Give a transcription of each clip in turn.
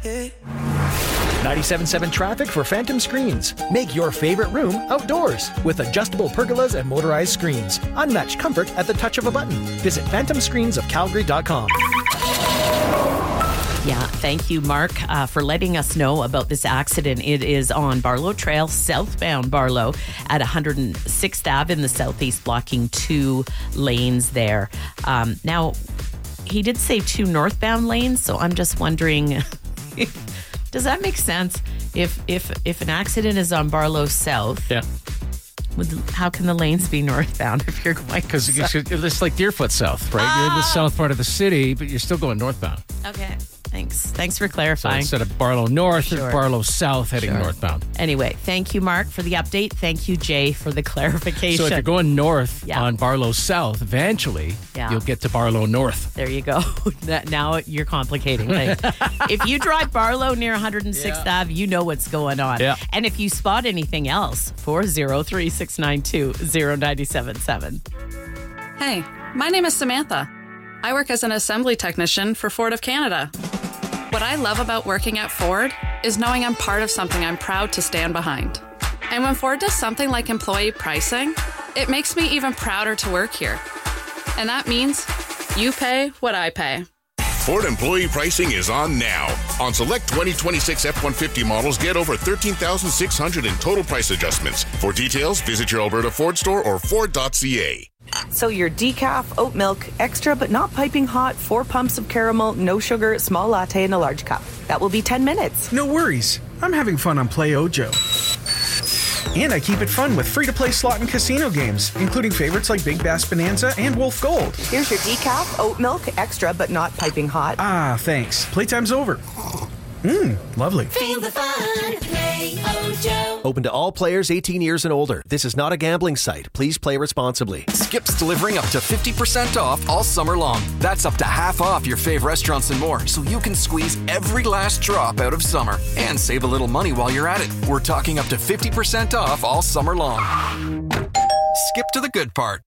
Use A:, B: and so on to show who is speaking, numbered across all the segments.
A: it.
B: 97.7 traffic for Phantom Screens. Make your favorite room outdoors with adjustable pergolas and motorized screens. Unmatched comfort at the touch of a button. Visit phantomscreensofcalgary.com.
C: Yeah, thank you, Mark, for letting us know about this accident. It is on Barlow Trail, southbound Barlow, at 106th Ave in the southeast, blocking 2 lanes there. Now, he did say 2 northbound lanes, so I'm just wondering, does that make sense? If an accident is on Barlow South,
D: Yeah.
C: how can the lanes be northbound if you're going?
D: Because it's like Deerfoot South, right? You're in the south part of the city, but you're still going northbound.
C: Okay, thanks for
D: So
C: clarifying.
D: instead of Barlow North,
C: Sure.
D: Barlow South heading northbound.
C: Anyway, thank you, Mark, for the update. Thank you, Jay, for the clarification.
D: So if you're going north
C: Yeah.
D: on Barlow South, eventually you'll get to Barlow North.
C: There you go. Now you're complicating things. If you drive Barlow near 106th Ave, you know what's going on.
D: Yeah.
C: And if you spot anything else, 403-692-0977.
E: Hey, my name is Samantha. I work as an assembly technician for Ford of Canada. What I love about working at Ford is knowing I'm part of something I'm proud to stand behind. And when Ford does something like employee pricing, it makes me even prouder to work here. And that means you pay what I pay.
F: Ford employee pricing is on now. On select 2026 F-150 models, get over $13,600 in total price adjustments. For details, visit your Alberta Ford store or Ford.ca.
G: So your decaf, oat milk, extra but not piping hot, 4 pumps of caramel, no sugar, small latte in a large cup. That will be 10 minutes.
H: No worries. I'm having fun on Play Ojo. And I keep it fun with free-to-play slot and casino games, including favorites like Big Bass Bonanza and Wolf Gold.
G: Here's your decaf, oat milk, extra but not piping hot.
H: Ah, thanks. Playtime's over. Lovely.
A: Feel the fun. Play Ojo.
I: Open to all players 18 years and older. This is not a gambling site. Please play responsibly.
J: Skip's delivering up to 50% off all summer long. That's up to half off your fave restaurants and more, so you can squeeze every last drop out of summer and save a little money while you're at it. We're talking up to 50% off all summer long. Skip to the good part.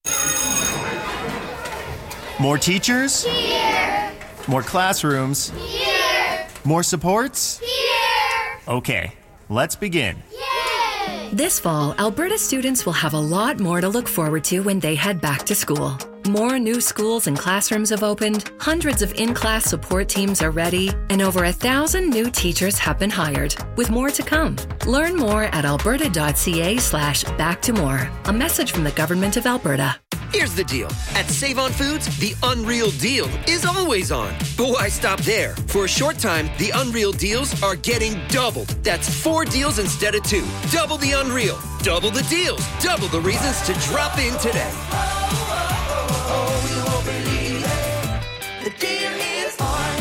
K: More teachers?
A: Here.
K: More classrooms?
A: Here.
K: More supports?
A: Here.
K: Okay, let's begin.
A: Yay.
L: This fall, Alberta students will have a lot more to look forward to when they head back to school. More new schools and classrooms have opened, hundreds of in-class support teams are ready, and over 1,000 new teachers have been hired, with more to come. Learn more at alberta.ca/back-to-more. A message from the Government of Alberta.
M: Here's the deal. At Save On Foods, the Unreal Deal is always on. But why stop there? For a short time, the Unreal Deals are getting doubled. That's 4 deals instead of 2. Double the unreal. Double the deals. Double the reasons to drop in today.
A: You won't believe it. The deal is on.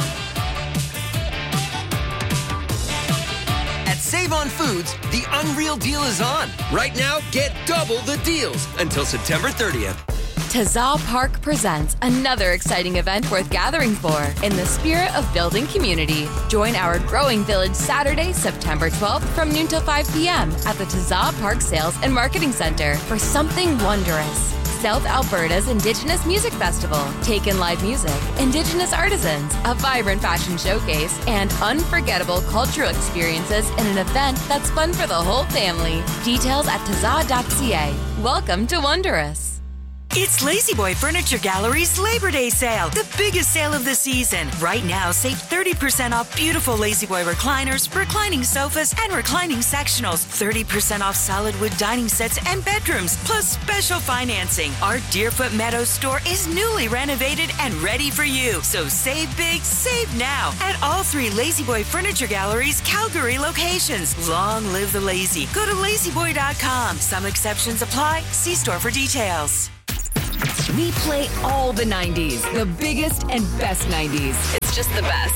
M: At Save On Foods, the Unreal Deal is on. Right now, get double the deals until September 30th.
N: Tazza Park presents another exciting event worth gathering for in the spirit of building community. Join our growing village Saturday, September 12th from noon till 5 p.m. at the Tazza Park Sales and Marketing Center for something wondrous. South Alberta's Indigenous Music Festival, Take In Live Music, Indigenous Artisans, a vibrant fashion showcase, and unforgettable cultural experiences in an event that's fun for the whole family. Details at tazza.ca. Welcome to Wondrous.
O: It's La-Z-Boy Furniture Gallery's Labor Day sale, the biggest sale of the season. Right now, save 30% off beautiful La-Z-Boy recliners, reclining sofas, and reclining sectionals. 30% off solid wood dining sets and bedrooms, plus special financing. Our Deerfoot Meadows store is newly renovated and ready for you. So save big, save now at all 3 La-Z-Boy Furniture Gallery's Calgary locations. Long live the lazy. Go to lazyboy.com. Some exceptions apply. See store for details.
P: We play all the 90s, the biggest and best 90s. It's just the best.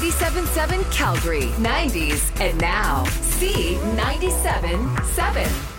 P: C97.7 Calgary, 90s and now. C97.7.